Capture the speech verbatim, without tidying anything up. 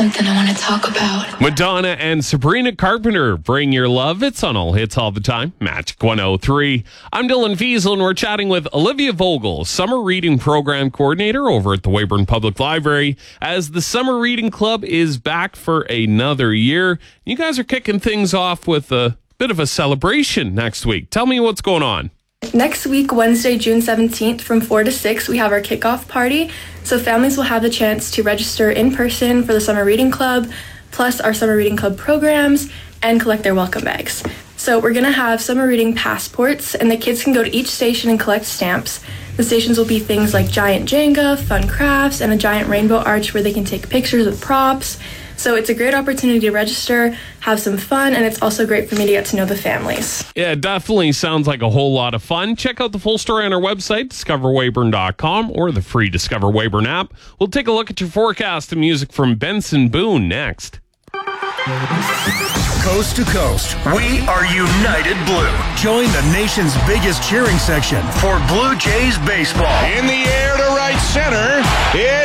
Something I want to talk about. Madonna and Sabrina Carpenter, Bring Your Love. It's on All Hits All the Time. Magic one oh three. I'm Dylan Fiesel, and we're chatting with Olivia Vogel, Summer Reading Program Coordinator over at the Weyburn Public Library, as the Summer Reading Club is back for another year. You guys are kicking things off with a bit of a celebration next week. Tell me what's going on. Next week, Wednesday, June seventeenth, from four to six, we have our kickoff party. So families will have the chance to register in person for the Summer Reading Club, plus our Summer Reading Club programs, and collect their welcome bags. So we're going to have summer reading passports, and the kids can go to each station and collect stamps. The stations will be things like giant Jenga, fun crafts, and a giant rainbow arch where they can take pictures with props. So it's a great opportunity to register, have some fun, and it's also great for me to get to know the families. Yeah, it definitely sounds like a whole lot of fun. Check out the full story on our website, discover weyburn dot com, or the free Discover Weyburn app. We'll take a look at your forecast and music from Benson Boone next. Coast to coast, we are United Blue. Join the nation's biggest cheering section for Blue Jays baseball. In the air to right center. It